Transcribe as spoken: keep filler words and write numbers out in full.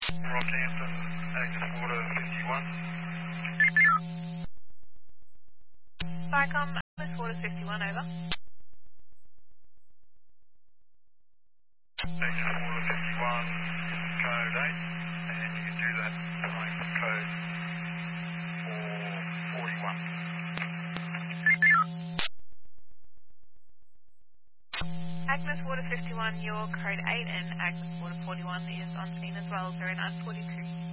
Rockhampton, Agnes Water fifty-one. Vicom, Agnes Water fifty-one, over. Agnes Water fifty-one, code eight, and you can do that same code for forty-one. Agnes Water fifty-one, your code eight, and Agnes Water forty-one is on scene as well, zero nine four two.